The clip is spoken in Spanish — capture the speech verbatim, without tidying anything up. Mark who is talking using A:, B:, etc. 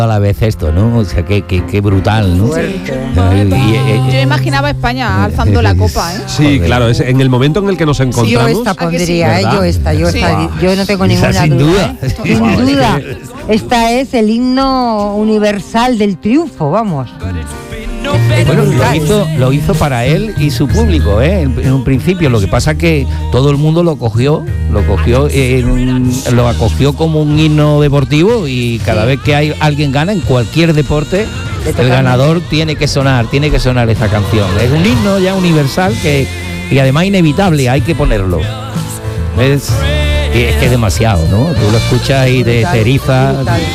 A: a la vez esto, ¿no? O sea, qué, qué, qué brutal, ¿no?
B: Fuerte.
A: Y- y- y-
C: Yo imaginaba a España alzando la copa, ¿eh?
D: Sí,
A: Joder.
D: claro, es en el momento en el que nos
B: Yo
D: encontramos.
B: esta
C: ¿A que
B: pondría,
C: sí?
B: ¿eh? Yo esta, yo
C: Sí.
B: esta, yo no tengo
A: Esa
B: ninguna
A: sin
B: duda.
A: duda.
B: ¿eh? Sin duda. Esta es el himno universal del triunfo, vamos.
A: Bueno, lo hizo, lo hizo para él y su público, ¿eh? En, en un principio. Lo que pasa que todo el mundo lo cogió, lo cogió, en- lo acogió como un himno deportivo y cada
B: Sí.
A: vez que hay alguien gana en cualquier deporte,
B: Totalmente.
A: el ganador tiene que sonar, tiene que sonar esta canción. Es un himno ya universal que y además inevitable, hay que ponerlo. Es, y es que es demasiado, ¿no? Tú lo escuchas y te
B: Brutal,
A: te eriza.
B: brutal.